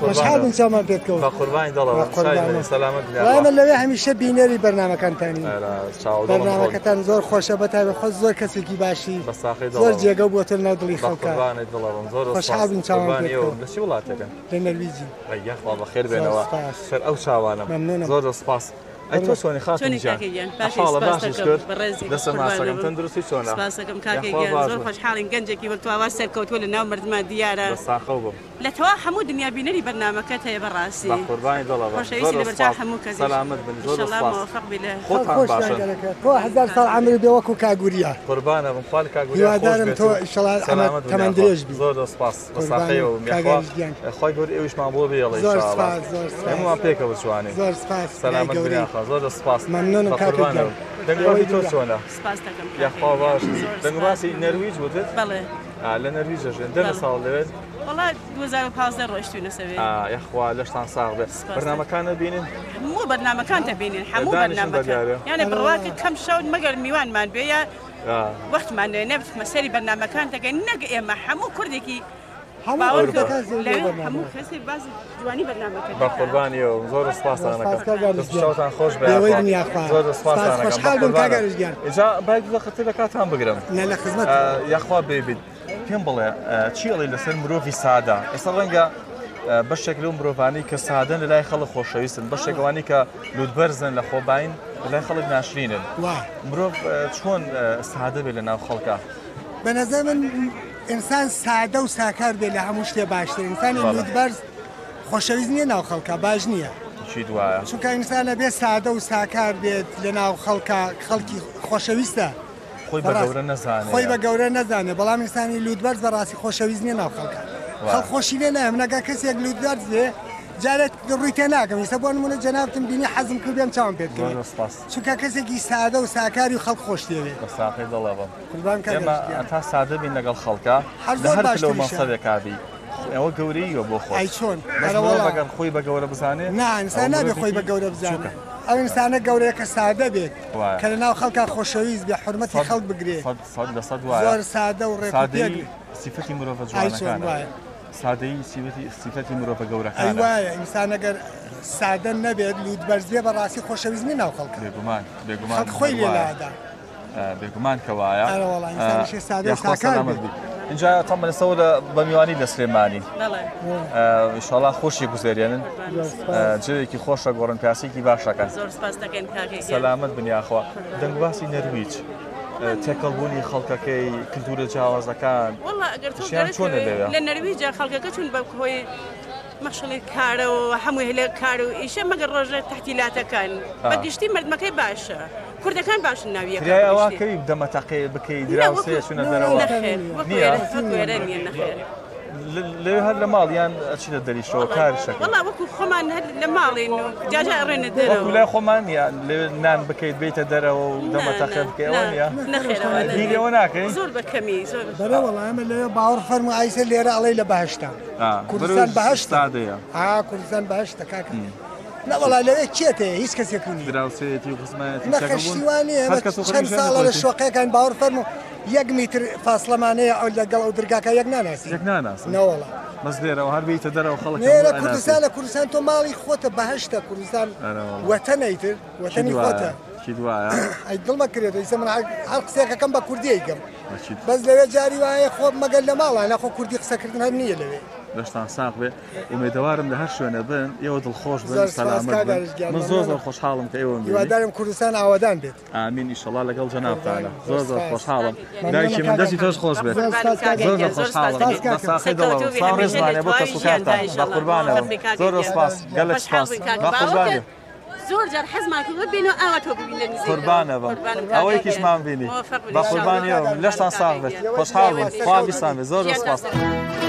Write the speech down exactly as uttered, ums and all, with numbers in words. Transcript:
خوشحال بن چامان پێت کەوت بە قوربانی دڵەوە سەلامەت من لەوێ هەمیشە بینەری بەرنامەکانتانی بەرنامەکەتان زۆر خۆشە بەتابێت خۆ زۆر کەسێکی باشی زۆر جێگە بووە تۆ ناو دڵی خەڵکە خوشحال بن چامان پێت کەوت لە چی وڵاتێکە لە نەرویجی یەخوا بەخێر بێنەوە سەر ئەو چاوانم زۆر سپاس ئەی تۆ چۆنی خاتونی جان حاڵە باشیش کرد دەستە ماسەکەم تەندروستی چۆنە سپاسەکەم کاکەگیان زۆر خۆشحاڵین گەنجێکی وەک تۆ ئاوا سەرکەوتووە لە ناو مردمان دیارە ساخەو بم لە تەوا هەموو دنیا بینەری بەرنامەکەت هەیە بەڕاستی بە قوربانی دڵەوە خۆشەویستی لە بەرچاو هەموو کەس سەلامەت بن زۆر سپاس موفق بی لە خۆتان باشن تۆ هەزار ساڵ عەمر بێ وەکو کاگوریە قوربانە بم خوا لە کاگوریا هیوادارم تۆ ئینشەڵا تەمەن درێژ بی زۆر سپاس بە ساخەیەوە میخوا خۆی گەور ئێویشمان بۆ بێڵێ زۆر سپاس زۆر سپاس هەمووان پێکەوە جوانێ زۆر سپاس سەلامەت بنیاخوا زۆر سپاس مەمنونم کاکەگیان دەنگڕاستی تۆ چۆنە سپاس دەکەم یاخوا باش دەنگڕاستی نەرویج وتت بەڵێ لە نەرویجەژێن دەنە ساڵ لەوێت وڵات دوو هەزار و پانزدە ڕۆیشتوونە سەوێ یاخوا لەشتان ساغ بێت بەرنامەکانە بینین هەموو بەرنامەکان دەبینین هەموو بەرنامەکان یانە بڕواکە کەم شەو مەگەر میوانمان بێ یا وەختمان نەبتمە سەری بەرنامەکان دەگەین نەک ئێمە هەموو کوردێکی هەموو کەسێ باز جوانی بەرنامەکە بە قوربانیەوە زۆر سپاسانەکەم دەستشەوتان خۆش بێ زۆر سپاسانەکەم ئێجا باید وەختە لە کاتان بگرم لە خزمەت یاخوا بێبیت پێم بڵێ چیڵی لەسەر مرۆڤی سادا ئێستا ڕەنگە بەشێک لەو مرۆڤانی کە سادەن لە لای خەڵک خۆشەویستن بەشێکەوانی کە لوودبەرزن لە خۆباین لە لای خەڵک ناشرینن مرۆڤ چۆن سادە بێ لە ناو خەڵکە بەنەزەر من ئینسان سادە و ساکار بێ لە هەموو شتێ باشتر ئینسانی لوودبەرز خۆشەویست نییە ناو خەڵکە باش نییە چی دوایە چونکە ئینسانە بێ سادە و ساکار بێت لە ناو خەڵکە خەڵکی خۆشەویستە خۆی بە گەورە نەزانێ خۆی بە گەورە نەزانێ بەڵام ئینسانی لوودبەرز بەڕاستی خۆشەویست نییە ناو خەڵکە خەڵک خۆشی لێ نایە من ئەگەر کەسێک لوودبەرز بێ جارێک ڕووی تێ ناکەم ئێستا بۆ نمونە جەنابتم بینی حەزم کرد بێم چاوم پێت کرد چونکە کەسێکی سادە و ساکاری و خەڵک خۆش دەوێت بە ساقی دڵەوەم ئێمە تا سادە بین لەگەڵ خەڵکە لە هەر لەو مەسەبێکابی ئەوە گەورەیە بۆ خۆی چۆن بەگەر خۆی بە گەورە بزانێ نا ئینسان نابێ خۆی بە گەورە بزانێ ئەو ئینسانە گەورەیە کە سادە بێت کە لە ناو خەڵکا خۆشەویست بێ حورمەتی خەڵک بگرێ زۆر سادە و ڕێکوپێک سیفەتی مرۆڤ جوانەکانە سادەیی سیفەتی مرۆڤ گەورەکانە وایە ئینسان ئەگەر سادە نەبێت لوودبەرز بێ بەڕاستی خۆشەویست نییە ناو خەڵک بێگومان بێگومان خۆی لێلادا بێگومان کە وایە سادە اینجا تام لەسەوە لە بە میوانی لە سلێمانی ئینشاڵڵا خۆشی گوزێریانن جێوێکی خۆشە گۆڕنپیاسێکی باشەکە سەلامەت بنیاخوا دەنگواسی نەرویج تێکەڵبوونی خەڵکەکەی کلتورە جیاوازەکان چۆن لە نەرویجە خەڵکەکە چون بە خۆی مەشڵی کارە و هەمووی هەلێ کار و ئیشە مەگەر ڕۆژە تەحتیلاتەکان بەگشتی مردمەکەی باشە کوردەکان باشن ناویەکە ئەوواکەوی دەمەتەقی بکەی دراوسێ چونە دەرەوە لێ هەر لە ماڵیان ئەچی لە دەریشەوە کارشەکە وەڵا وەکو خۆمان لە ماڵین و جاجا ڕێنە دەرەوە لای خۆمان لێ نان بکەیت بیتە دەرەوە و دەمەتەقی بکەیەوە نییە ناکەی زۆر بەکەمی زۆر بەرە وەڵامە لێ باوەڕ فەرمو ئایسە لێرە ئەڵەی لە بەهەشتا کوردستان بەهەشتا ها کوردستان بەهەشتا کاکە نەوەڵا لەوێ کێتەیە هیچ کەسێکونی دراوسێتی و قسمەتی نەخەشتیوانێ چەند ساڵە لە شۆقەکان باوەڕ فەرمو یەک میتر فاصلەمانەیە ئەو لەگەڵ ئەو دەرگاکە یەک ناناسی یەک ناناسی نەوەڵا بەس لێرەوە هەر بیتە دەرەوە خەڵک لێرە کوردستان لە کوردستان تۆ ماڵی خۆتە بەهەشتە کوردستان وەتەنەیتر وەتەنی خۆتە چی دوایە ئەی دڵمە کرێت ئیسە من هەر قسێکەکەم بە کوردیەکەم بەس لەوێ جاری وایە خۆ مەگەل لە ماڵە خۆ کوردی قسەکردن هەر نییە لەوێ دەشتان ساق بێ ئومێدەوارم لە هەر شوێنە بن ئێوە دڵخۆش بن سەلامەت بن من زۆر زۆر خۆشحاڵم کە ئێوەم بینی هیوادارم کوردستان ئاوادان بێت ئامین ئیشەڵڵا لەگەڵ جەنابتانە زۆر زۆر خۆشحاڵم دایکی من دەستی تۆش خۆش بێت زۆر زۆر خۆشحاڵم بە ساقی دڵەوە ساڵ ڕێزمانێ بۆ کەس و کارتان بە قوربانەوە زۆر سپاس گەلێک سپاس بە قوربانێ زۆر جار حەزمان کرد ببینەوە ئاوا تۆ ببینە نزیکەوە قوربانەوە ئەوەیەکیشمان بینی بە قوربانیەوە لەشتان ساغ بێت خۆشحاڵ بن خوا بیستان بێت زۆر سپاس